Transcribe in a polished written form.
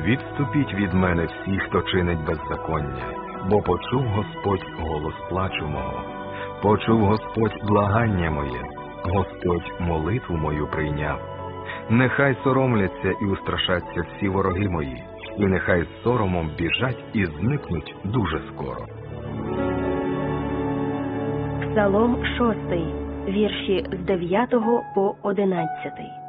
Відступіть від мене всі, хто чинить беззаконня, бо почув Господь голос плачу мого. Почув Господь благання моє, Господь молитву мою прийняв. Нехай соромляться і устрашаться всі вороги мої, і нехай з соромом біжать і зникнуть дуже скоро. Псалом 6, вірші з 9 по 11.